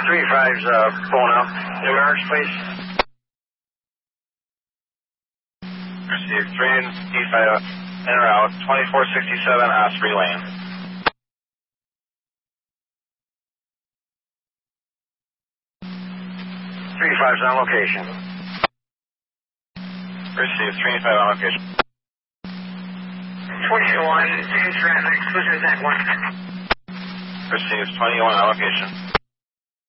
35's pulling out. Emerge, please. Received 3 and D5 in or out, 2467 Osprey Lane. Three five's on location. Received 3 and 5 on location. 21, change traffic, exclusion attack 1. Received 21 on location.